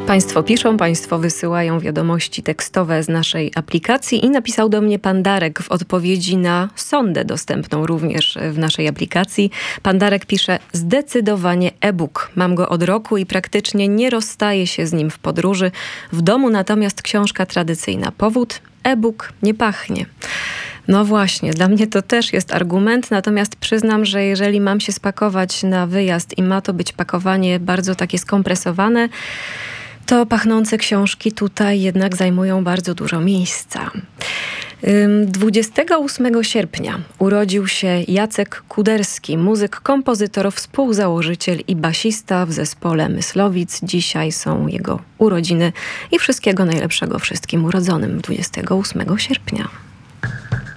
Państwo piszą, Państwo wysyłają wiadomości tekstowe z naszej aplikacji i napisał do mnie pan Darek w odpowiedzi na sondę dostępną również w naszej aplikacji. Pan Darek pisze: zdecydowanie e-book. Mam go od roku i praktycznie nie rozstaję się z nim w podróży. W domu natomiast książka tradycyjna. Powód? E-book nie pachnie. No właśnie, dla mnie to też jest argument, natomiast przyznam, że jeżeli mam się spakować na wyjazd i ma to być pakowanie bardzo takie skompresowane, to pachnące książki tutaj jednak zajmują bardzo dużo miejsca. 28 sierpnia urodził się Jacek Kuderski, muzyk, kompozytor, współzałożyciel i basista w zespole Myslowic. Dzisiaj są jego urodziny i wszystkiego najlepszego wszystkim urodzonym 28 sierpnia.